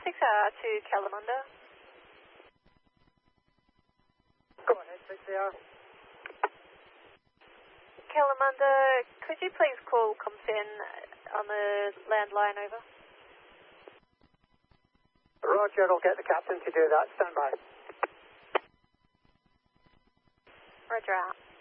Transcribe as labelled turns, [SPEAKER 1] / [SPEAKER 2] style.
[SPEAKER 1] 6R to Kalamunda.
[SPEAKER 2] Go ahead, 6R.
[SPEAKER 1] Kalamunda, could you please call ComFin on the landline, over?
[SPEAKER 2] Roger, I'll get the captain to do that. Stand by.
[SPEAKER 1] Roger out.